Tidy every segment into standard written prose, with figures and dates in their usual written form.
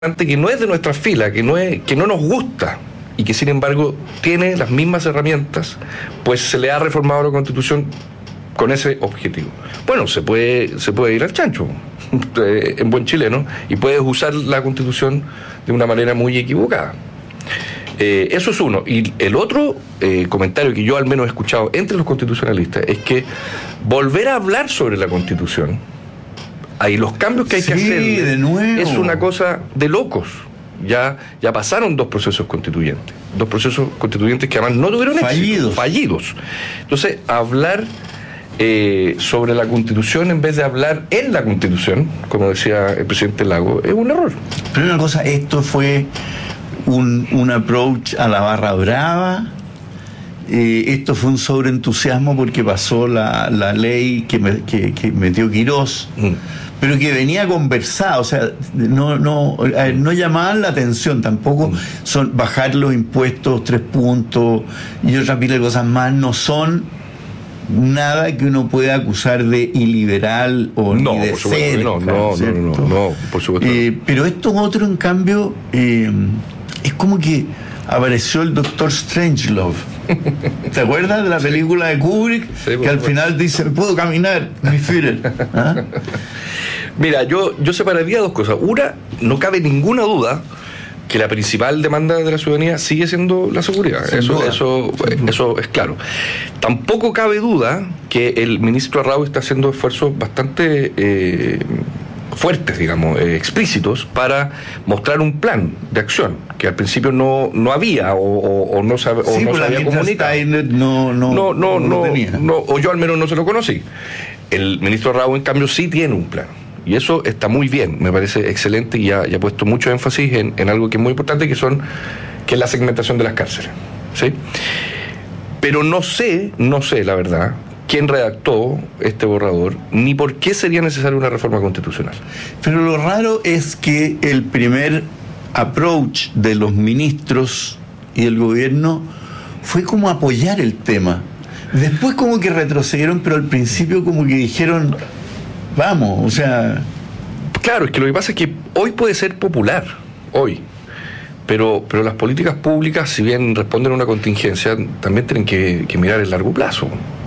que no es de nuestra fila, que no nos gusta y que sin embargo tiene las mismas herramientas, pues se le ha reformado la Constitución con ese objetivo. Bueno, se puede ir al chancho en buen chileno y puedes usar la Constitución de una manera muy equivocada. Eso es uno. Y el otro comentario que yo al menos he escuchado entre los constitucionalistas es que volver a hablar sobre la Constitución, ahí los cambios que hay que hacer, de nuevo, es una cosa de locos. Ya pasaron dos procesos constituyentes que además no tuvieron éxito, fallidos. Entonces, hablar sobre la Constitución en vez de hablar en la Constitución, como decía el presidente Lago, es un error. Pero una cosa, esto fue un approach a la barra brava. Esto fue un sobreentusiasmo porque pasó la ley que metió Quirós, pero que venía conversada, o sea, no llamaban la atención tampoco. Son bajar los impuestos 3 puntos y otra pila de cosas más, no son nada que uno pueda acusar de iliberal o ni de cerca, no, por supuesto. Pero esto otro, en cambio, es como que apareció el Dr. Strangelove. ¿Te acuerdas de la película de Kubrick? Sí, que al final dice, puedo caminar, mi Führer. ¿Ah? Mira, yo separaría dos cosas. Una, no cabe ninguna duda que la principal demanda de la ciudadanía sigue siendo la seguridad. Eso es claro. Tampoco cabe duda que el ministro Arrau está haciendo esfuerzos bastante fuertes, digamos, explícitos, para mostrar un plan de acción que al principio no había o no se había comunicado. No tenía. O yo al menos no se lo conocí. El ministro Arrau, en cambio, sí tiene un plan. Y eso está muy bien, me parece excelente, y ha puesto mucho énfasis en algo que es muy importante, que es la segmentación de las cárceles, ¿sí? Pero no sé, la verdad, quién redactó este borrador, ni por qué sería necesaria una reforma constitucional. Pero lo raro es que el primer approach de los ministros y del gobierno fue como apoyar el tema. Después como que retrocedieron, pero al principio como que dijeron, vamos, o sea... Claro, es que lo que pasa es que hoy puede ser popular, pero las políticas públicas, si bien responden a una contingencia, también tienen que mirar el largo plazo.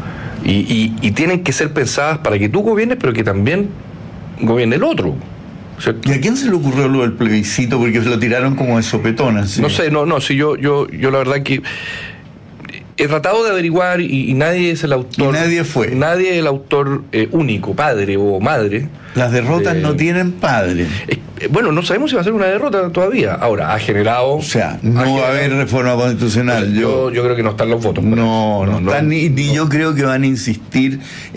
Y tienen que ser pensadas para que tú gobiernes, pero que también gobierne el otro, ¿cierto? ¿Y a quién se le ocurrió lo del plebiscito? Porque lo tiraron como de sopetón, así. No sé, si yo la verdad que he tratado de averiguar y nadie es el autor. Y nadie fue. Nadie es el autor único, padre o madre. Las derrotas no tienen padre. Bueno, no sabemos si va a ser una derrota todavía. Ahora, ha generado... O sea, no va a haber reforma constitucional. Yo creo que no están los votos. No están, ni yo creo que van a insistir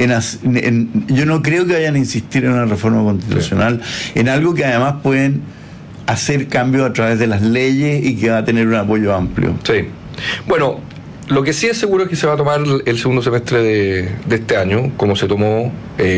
yo no creo que vayan a insistir en una reforma constitucional, en algo que además pueden hacer cambios a través de las leyes y que va a tener un apoyo amplio. Sí. Bueno, lo que sí es seguro es que se va a tomar el segundo semestre de este año, como se tomó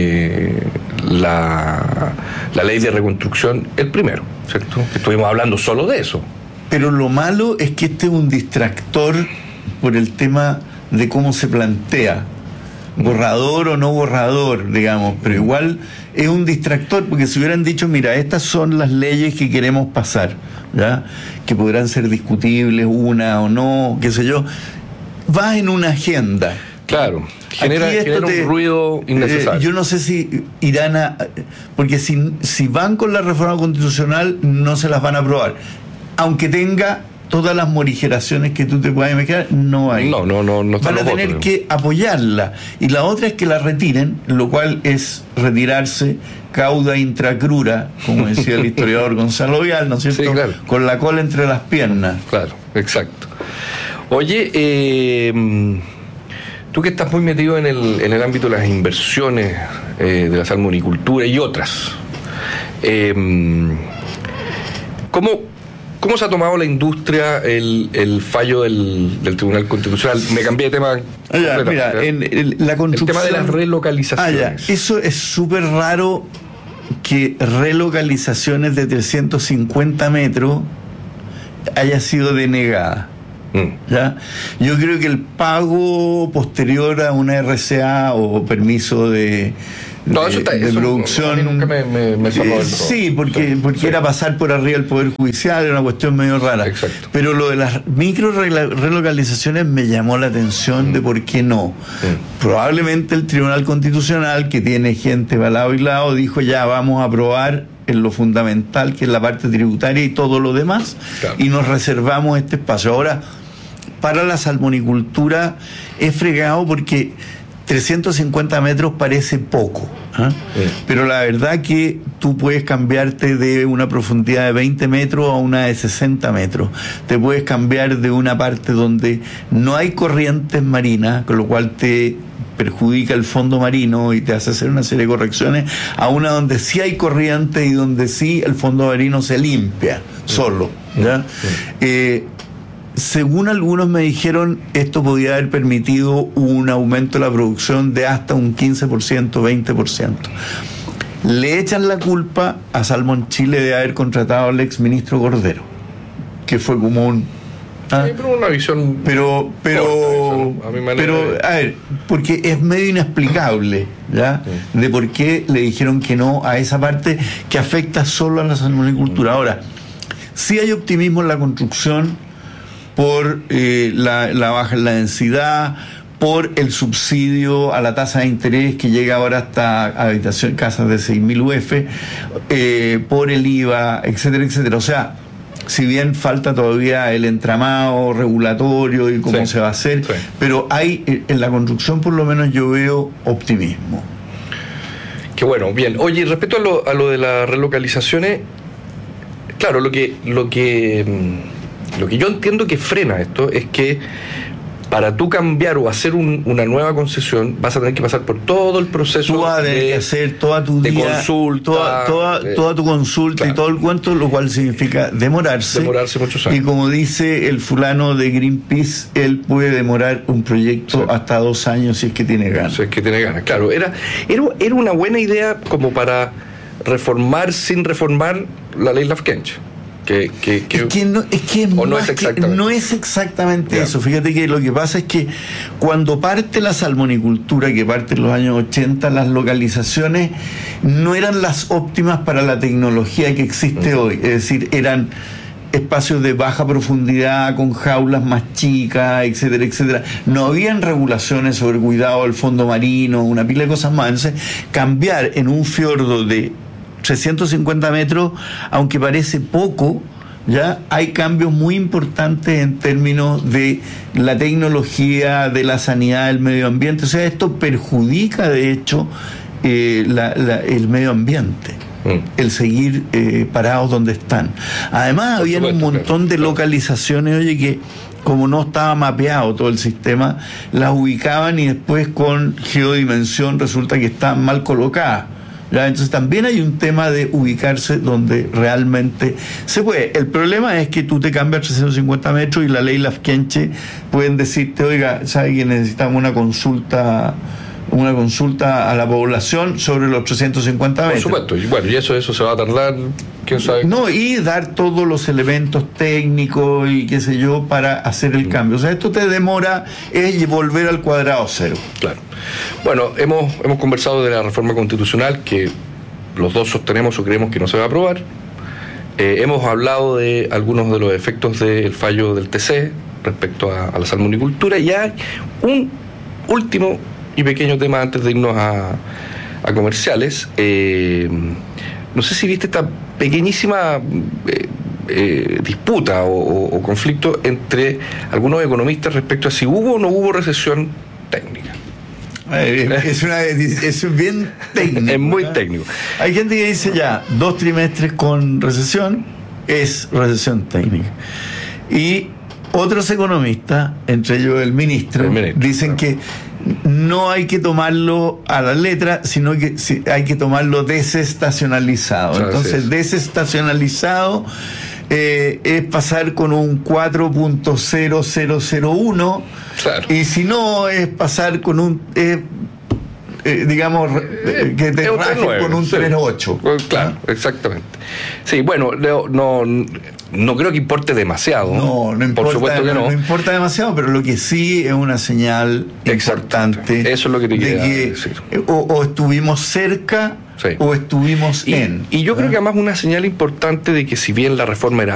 la ley de reconstrucción el primero, ¿cierto? Estuvimos hablando solo de eso. Pero lo malo es que este es un distractor por el tema de cómo se plantea. Borrador o no borrador, digamos, pero igual es un distractor, porque si hubieran dicho, mira, estas son las leyes que queremos pasar, ¿ya? Que podrán ser discutibles, una o no, qué sé yo, va en una agenda. Claro, genera un ruido innecesario. Yo no sé si irán porque si van con la reforma constitucional, no se las van a aprobar. Aunque tenga todas las morigeraciones que tú te puedas imaginar, no hay. No van a tener que apoyarla. Y la otra es que la retiren, lo cual es retirarse cauda intracrura, como decía el historiador Gonzalo Vial, ¿no es cierto? Sí, claro. Con la cola entre las piernas. Claro, exacto. Oye, tú que estás muy metido en el ámbito de las inversiones de la salmonicultura y otras, ¿cómo se ha tomado la industria el fallo del Tribunal Constitucional? Me cambié de tema. Mira, la construcción, el tema de las relocalizaciones. Eso es súper raro, que relocalizaciones de 350 metros haya sido denegada. ¿Ya? Yo creo que el pago posterior a una RCA o permiso de No, eso está, de eso producción. A mí nunca me sonó del todo. Sí, porque era pasar por arriba del Poder Judicial, era una cuestión medio rara. Exacto. Pero lo de las micro relocalizaciones me llamó la atención de por qué no. Probablemente el Tribunal Constitucional, que tiene gente para lado y lado, dijo ya vamos a aprobar en lo fundamental, que es la parte tributaria y todo lo demás, claro, y nos reservamos este espacio. Ahora, para la salmonicultura es fregado porque 350 metros parece poco, ¿eh? Pero la verdad que tú puedes cambiarte de una profundidad de 20 metros a una de 60 metros. Te puedes cambiar de una parte donde no hay corrientes marinas, con lo cual te perjudica el fondo marino y te hace hacer una serie de correcciones, a una donde sí hay corriente y donde sí el fondo marino se limpia solo, ¿ya? Según algunos me dijeron, esto podía haber permitido un aumento de la producción de hasta un 15%, 20%. Le echan la culpa a Salmón Chile de haber contratado al exministro Cordero, que fue como un... Sí, pero una visión corta, a mi manera a ver, porque es medio inexplicable, ¿ya? De por qué le dijeron que no a esa parte que afecta solo a la salmonicultura. Ahora, sí hay optimismo en la construcción por la baja en la densidad, por el subsidio a la tasa de interés que llega ahora hasta casas de 6.000 UF, por el IVA, etcétera, etcétera. O sea, si bien falta todavía el entramado regulatorio y cómo se va a hacer, pero hay, en la construcción por lo menos yo veo optimismo. Qué bueno, bien. Oye, respecto a lo de las relocalizaciones, claro, lo que yo entiendo que frena esto es que para tú cambiar o hacer una nueva concesión vas a tener que pasar por todo el proceso. Tú vas a tener que hacer toda tu consulta, toda tu consulta, claro, y todo el cuento, lo cual significa demorarse muchos años. Y como dice el fulano de Greenpeace, él puede demorar un proyecto hasta 2 años si es que tiene ganas. Si es que tiene ganas, claro. Era una buena idea como para reformar sin reformar la ley Lafkench. No es exactamente eso. Fíjate que lo que pasa es que cuando parte la salmonicultura, que parte en los años 80, las localizaciones no eran las óptimas para la tecnología que existe hoy. Es decir, eran espacios de baja profundidad, con jaulas más chicas, etcétera, etcétera. No habían regulaciones sobre cuidado del fondo marino, una pila de cosas más. Entonces, cambiar en un fiordo de 350 metros, aunque parece poco, ya hay cambios muy importantes en términos de la tecnología, de la sanidad del medio ambiente. O sea, esto perjudica de hecho el medio ambiente, el seguir parados donde están. Además, había un montón de localizaciones, oye, que como no estaba mapeado todo el sistema, las ubicaban y después con geodimensión resulta que estaban mal colocadas. ¿Ya? Entonces también hay un tema de ubicarse donde realmente se puede. El problema es que tú te cambias 350 metros y la ley Lafkenche pueden decirte, oiga, ¿sabe que necesitamos una consulta a la población sobre los 350 metros? Por supuesto, y bueno, y eso se va a tardar, quién sabe. No, y dar todos los elementos técnicos y qué sé yo para hacer el cambio. O sea, esto te demora, es volver al cuadrado cero. Claro. Bueno, hemos conversado de la reforma constitucional que los dos sostenemos o creemos que no se va a aprobar. Hemos hablado de algunos de los efectos del fallo del TC respecto a la salmonicultura, y hay un último y pequeño tema antes de irnos a comerciales. No sé si viste esta pequeñísima disputa o conflicto entre algunos economistas respecto a si hubo o no hubo recesión técnica. Es bien técnico. Es muy técnico. Hay gente que dice ya, 2 trimestres con recesión es recesión técnica. Y otros economistas, entre ellos el ministro, dicen que no hay que tomarlo a la letra, sino que hay que tomarlo desestacionalizado. Claro, entonces, sí, desestacionalizado es pasar con un 4.0001, claro, y si no, es pasar con un digamos, que te raje con un 3.8. Claro, exactamente. Sí, bueno, no creo que importe demasiado. No importa, por supuesto que no. No importa demasiado, pero lo que sí es una señal importante. Eso es lo que te quería decir. O estuvimos cerca, sí, o estuvimos y yo creo que además una señal importante de que si bien la reforma era